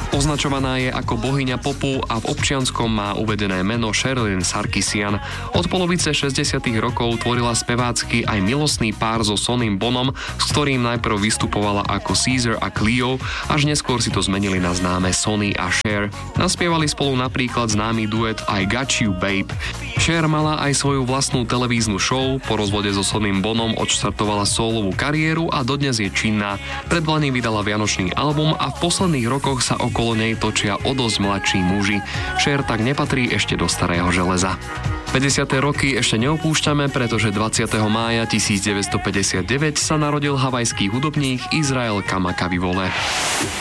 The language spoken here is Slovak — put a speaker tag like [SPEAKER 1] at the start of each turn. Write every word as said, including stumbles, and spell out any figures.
[SPEAKER 1] Označovaná je ako bohyňa popu a v občianskom má uvedené meno Sherilyn Sarkisian. Od polovice šesťdesiatych rokov tvorila spevácky aj milostný pár so Sonym Bonom, s ktorým najprv vystupovala ako Caesar a Cleo, až neskôr si to zmenili na známe Sonny a Cher. Naspievali spolu napríklad známy duet I Got You Babe. Cher mala aj svoju vlastnú televíznu show, po rozvode so Sonym Bonom odštartovala solovú kariéru a dodnes je činná. Predlani vydala vianočný album a v posledných rokoch sa okolo nej točia o dosť mladší muži. Cher tak nepatrí ešte do starého železa. päťdesiate roky ešte neopúšťame, pretože dvadsiateho mája tisícdeväťstopäťdesiatdeväť sa narodil havajský hudobník Israel Kamakawiwo'ole.